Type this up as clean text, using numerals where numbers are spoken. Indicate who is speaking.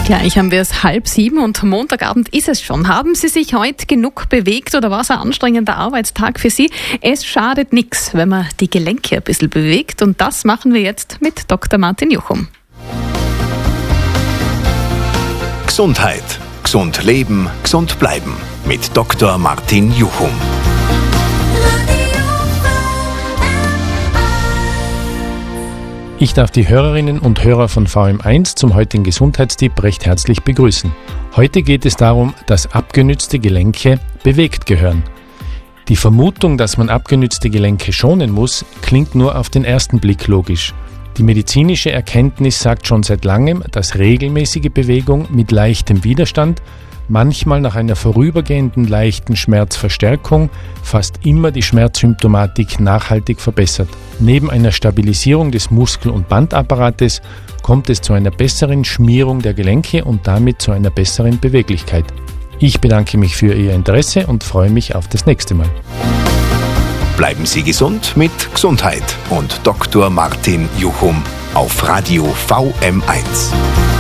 Speaker 1: Gleich haben wir es 6:30 und Montagabend ist es schon. Haben Sie sich heute genug bewegt oder war es ein anstrengender Arbeitstag für Sie? Es schadet nichts, wenn man die Gelenke ein bisschen bewegt, und das machen wir jetzt mit Dr. Martin Juchum.
Speaker 2: Gesundheit. Gesund leben, gesund bleiben. Mit Dr. Martin Juchum.
Speaker 3: Ich darf die Hörerinnen und Hörer von VM1 zum heutigen Gesundheitstipp recht herzlich begrüßen. Heute geht es darum, dass abgenützte Gelenke bewegt gehören. Die Vermutung, dass man abgenützte Gelenke schonen muss, klingt nur auf den ersten Blick logisch. Die medizinische Erkenntnis sagt schon seit langem, dass regelmäßige Bewegung mit leichtem Widerstand, manchmal nach einer vorübergehenden leichten Schmerzverstärkung, fast immer die Schmerzsymptomatik nachhaltig verbessert. Neben einer Stabilisierung des Muskel- und Bandapparates kommt es zu einer besseren Schmierung der Gelenke und damit zu einer besseren Beweglichkeit. Ich bedanke mich für Ihr Interesse und freue mich auf das nächste Mal.
Speaker 2: Bleiben Sie gesund mit Gesundheit und Dr. Martin Juchum auf Radio VM1.